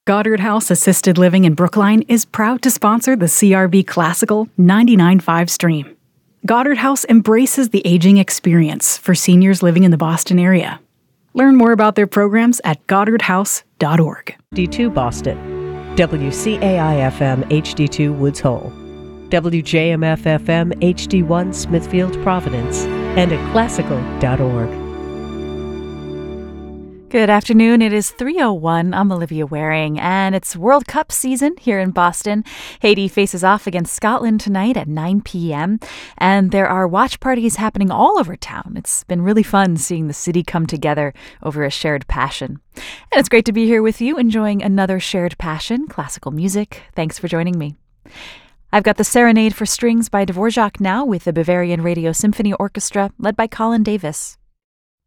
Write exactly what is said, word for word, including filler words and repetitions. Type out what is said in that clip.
Goddard House Assisted Living in Brookline is proud to sponsor the C R B Classical ninety-nine point five stream. Goddard House embraces the aging experience for seniors living in the Boston area. Learn more about their programs at goddard house dot org. D two Boston, W C A I F M H D two Woods Hole, W J M F F M H D one Smithfield Providence, and at classical dot org. Good afternoon. It is three oh one. I'm Olivia Waring, and it's World Cup season here in Boston. Haiti faces off against Scotland tonight at nine p.m., and there are watch parties happening all over town. It's been really fun seeing the city come together over a shared passion. And it's great to be here with you, enjoying another shared passion, classical music. Thanks for joining me. I've got the Serenade for Strings by Dvorak now with the Bavarian Radio Symphony Orchestra, led by Colin Davis.